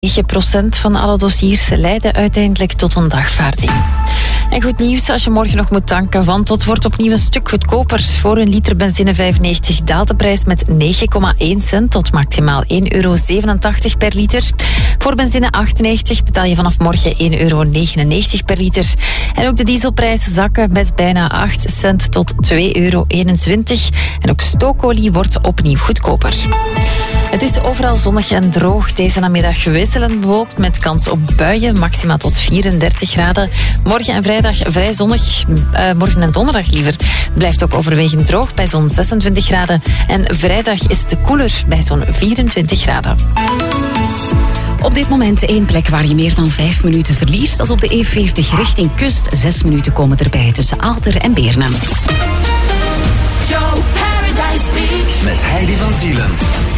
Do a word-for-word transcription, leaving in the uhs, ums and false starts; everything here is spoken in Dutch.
negen procent van alle dossiers leiden uiteindelijk tot een dagvaarding. En goed nieuws als je morgen nog moet tanken, want het wordt opnieuw een stuk goedkoper. Voor een liter benzine vijfennegentig daalt de prijs met negen komma één cent tot maximaal één euro zevenentachtig per liter. Voor benzine achtennegentig betaal je vanaf morgen één euro negenennegentig per liter. En ook de dieselprijzen zakken met bijna acht cent tot twee euro eenentwintig. En ook stookolie wordt opnieuw goedkoper. Het is overal zonnig en droog. Deze namiddag wisselend bewolkt met kans op buien, maxima tot vierendertig graden. Morgen en vrijdag vrij zonnig, uh, morgen en donderdag liever. Het blijft ook overwegend droog bij zo'n zesentwintig graden. En vrijdag is het koeler bij zo'n vierentwintig graden. Op dit moment één plek waar je meer dan vijf minuten verliest. Dat is op de E veertig richting kust. Zes minuten komen erbij tussen Aalter en Beernem. Met Heidi van Tielen.